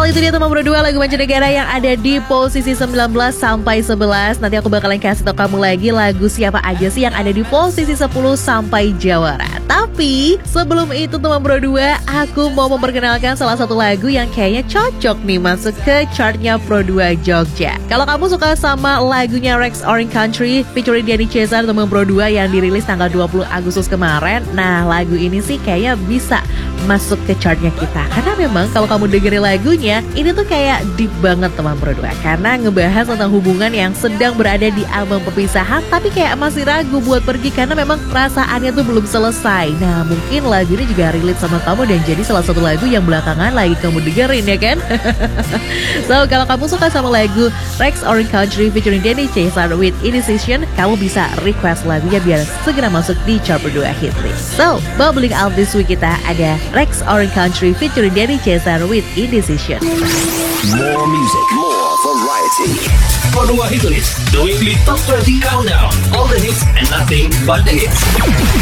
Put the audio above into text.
Well, itu dia teman berdua lagu mancanegara yang ada di posisi 19 sampai 11. Nanti aku bakalan kasih tau kamu lagi lagu siapa aja sih yang ada di posisi 10 sampai Jawara. Tapi sebelum itu teman berdua, aku mau memperkenalkan salah satu lagu yang kayaknya cocok nih masuk ke chartnya Pro2 Jogja. Kalau kamu suka sama lagunya Rex Orange Country featuring Diany Cesar teman Pro2 yang dirilis tanggal 20 Agustus kemarin, nah lagu ini sih kayaknya bisa masuk ke chartnya kita. Karena memang kalau kamu dengerin lagunya, ini tuh kayak deep banget teman Pro2. Karena ngebahas tentang hubungan yang sedang berada di ambang perpisahan, tapi kayak masih ragu buat pergi karena memang perasaannya tuh belum selesai. Nah mungkin lagu ini juga relate sama kamu dan jadi salah satu lagu yang belakangan lagi kamu dengerin ya kan? So kalau kamu suka sama lagu Rex Orange Country featuring Diany Cesar with Indecision, kamu bisa request lagunya biar segera masuk di chart Pro2 Hitlist. So bubbling out this week kita ada Rex Orange Country featuring Diany Cesar with Indecision. More music, more variety. Pro2 Hitlist, the weekly top 20 countdown. All the hits and nothing but the hits.